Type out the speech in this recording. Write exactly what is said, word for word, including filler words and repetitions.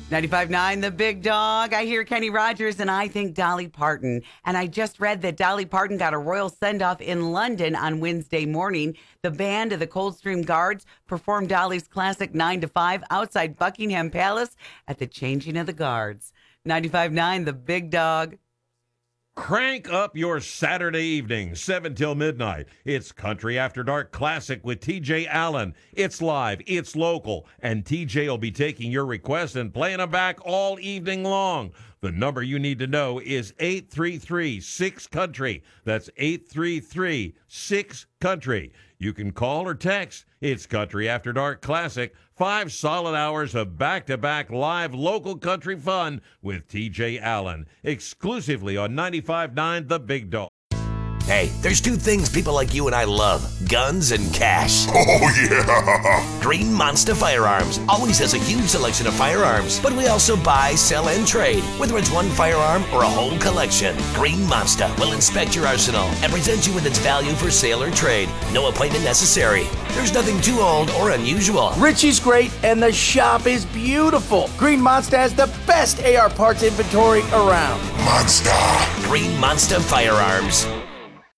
ninety-five point nine The Big Dog. I hear Kenny Rogers and I think Dolly Parton. And I just read that Dolly Parton got a royal send-off in London on Wednesday morning. The band of the Coldstream Guards performed Dolly's classic nine to five outside Buckingham Palace at the changing of the guards. ninety-five point nine The Big Dog. Crank up your Saturday evening, seven till midnight. It's Country After Dark Classic with T J Allen. It's live, it's local, and T J will be taking your requests and playing them back all evening long. The number you need to know is eight three three six country. That's eight three three six country. You can call or text. It's Country After Dark Classic. Five solid hours of back-to-back live local country fun with T J Allen. Exclusively on ninety-five point nine The Big Dog. Hey, there's two things people like you and I love: guns and cash. Oh, yeah! Green Monster Firearms always has a huge selection of firearms, but we also buy, sell, and trade, whether it's one firearm or a whole collection. Green Monster will inspect your arsenal and present you with its value for sale or trade. No appointment necessary. There's nothing too old or unusual. Richie's great, and the shop is beautiful. Green Monster has the best A R parts inventory around. Monster! Green Monster Firearms.